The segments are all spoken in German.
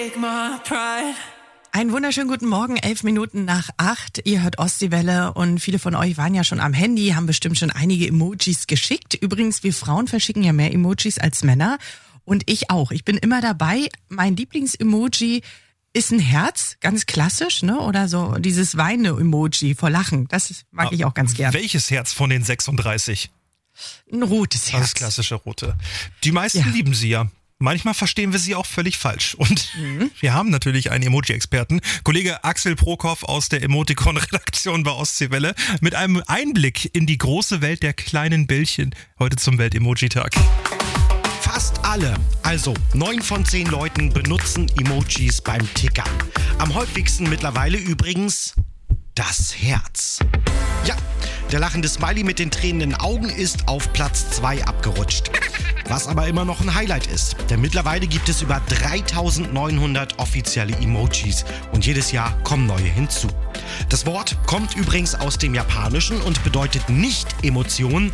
Einen wunderschönen guten Morgen, 7:11. Ihr hört Ostseewelle und viele von euch waren ja schon am Handy, haben bestimmt schon einige Emojis geschickt. Übrigens, wir Frauen verschicken ja mehr Emojis als Männer und ich auch. Ich bin immer dabei. Mein Lieblings-Emoji ist ein Herz, ganz klassisch, ne? Oder so dieses Weine-Emoji vor Lachen. Das mag ich auch ganz gern. Welches Herz von den 36? Ein rotes Herz. Das klassische rote. Die meisten lieben sie ja. Manchmal verstehen wir sie auch völlig falsch. Und wir haben natürlich einen Emoji-Experten, Kollege Axel Prokoff aus der Emoticon-Redaktion bei Ostseewelle, mit einem Einblick in die große Welt der kleinen Bällchen, heute zum Welt-Emoji-Tag. Fast alle, also 9 von 10 Leuten benutzen Emojis beim Tickern. Am häufigsten mittlerweile übrigens das Herz. Ja, der lachende Smiley mit den tränenden Augen ist auf Platz 2 abgerutscht. Was aber immer noch ein Highlight ist, denn mittlerweile gibt es über 3900 offizielle Emojis und jedes Jahr kommen neue hinzu. Das Wort kommt übrigens aus dem Japanischen und bedeutet nicht Emotion,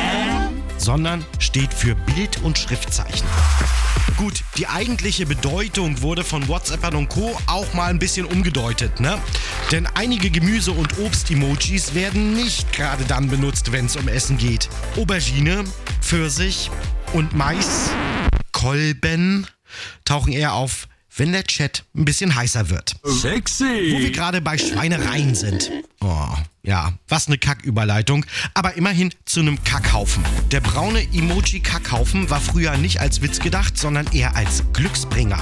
sondern steht für Bild- und Schriftzeichen. Gut, die eigentliche Bedeutung wurde von WhatsAppern und Co. auch mal ein bisschen umgedeutet, ne? Denn einige Gemüse- und Obst-Emojis werden nicht gerade dann benutzt, wenn es um Essen geht. Aubergine, Pfirsich und Mais, Kolben tauchen eher auf, wenn der Chat ein bisschen heißer wird. Sexy! Wo wir gerade bei Schweinereien sind. Oh, ja, was eine Kacküberleitung. Aber immerhin zu einem Kackhaufen. Der braune Emoji-Kackhaufen war früher nicht als Witz gedacht, sondern eher als Glücksbringer.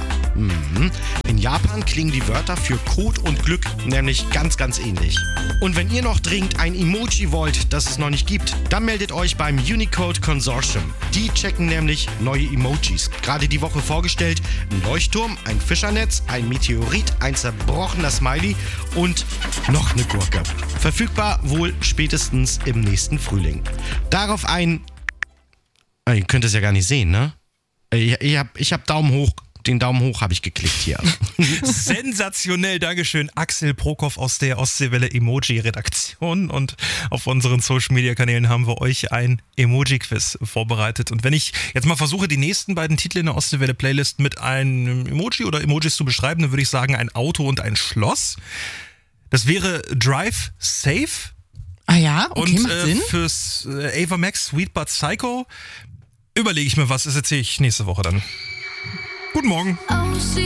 In Japan klingen die Wörter für Kot und Glück nämlich ganz, ganz ähnlich. Und wenn ihr noch dringend ein Emoji wollt, das es noch nicht gibt, dann meldet euch beim Unicode Consortium. Die checken nämlich neue Emojis. Gerade die Woche vorgestellt ein Leuchtturm, ein Fischernetz, ein Meteorit, ein zerbrochener Smiley und noch eine Gurke. Verfügbar wohl spätestens im nächsten Frühling. Darauf ein... Ihr könnt es ja gar nicht sehen, ne? Ich hab Daumen hoch. Den Daumen hoch habe ich geklickt hier. Sensationell, Dankeschön, Axel Prokoff aus der Ostseewelle Emoji-Redaktion. Und auf unseren Social-Media-Kanälen haben wir euch ein Emoji-Quiz vorbereitet. Und wenn ich jetzt mal versuche, die nächsten beiden Titel in der Ostseewelle-Playlist mit einem Emoji oder Emojis zu beschreiben, dann würde ich sagen ein Auto und ein Schloss. Das wäre Drive Safe. Ah ja, okay, und macht Sinn. Fürs Ava Max Sweet But Psycho überlege ich mir was, das erzähle ich nächste Woche dann. Guten Morgen.